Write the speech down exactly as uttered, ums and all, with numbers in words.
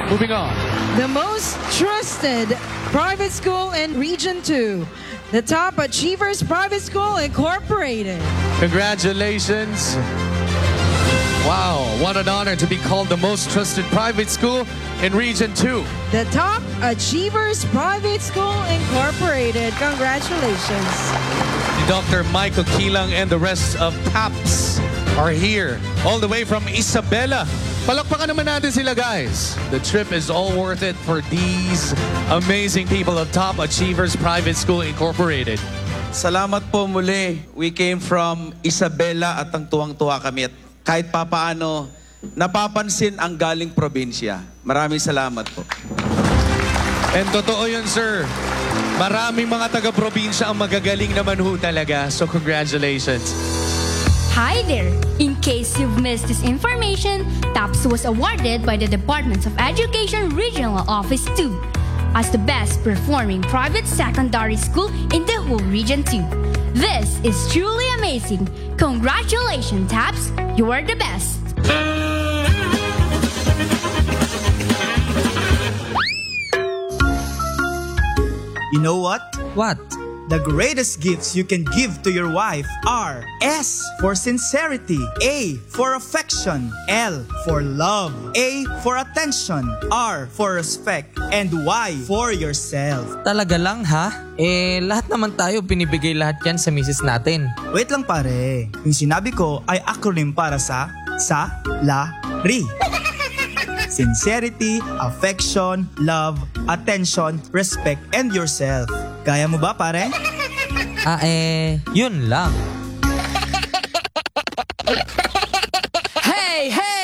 Moving on. The most trusted private school in Region two. The Top Achievers Private School Incorporated. Congratulations. Wow, what an honor to be called the most trusted private school in Region two. The Top Achievers Private School Incorporated. Congratulations. Doctor Michael Kilang and the rest of TAPS are here, all the way from Isabela. Palakpakan naman natin sila, guys. The trip is all worth it for these amazing people of Top Achievers Private School Incorporated. Salamat po muli. We came from Isabela at ang tuwang-tuwa kami. At kahit papaano, napapansin ang galing probinsya. Maraming salamat po. And totoo yun, sir. Maraming mga taga-probinsya ang magagaling naman ho talaga. So congratulations. Hi there! In case you've missed this information, TAPS was awarded by the Department of Education Regional Office two as the best performing private secondary school in the whole Region two. This is truly amazing. Congratulations, TAPS! You are the best! You know what? What? The greatest gifts you can give to your wife are S for sincerity, A for affection, L for love, A for attention, R for respect, and Y for yourself. Talaga lang ha? Eh, lahat naman tayo binibigay lahat yan sa misis natin. Wait lang pare, yung sinabi ko ay acronym para sa sa la ri. Sincerity, affection, love, attention, respect, and yourself. Kaya mo ba, pare? Ah, eh, yun lang.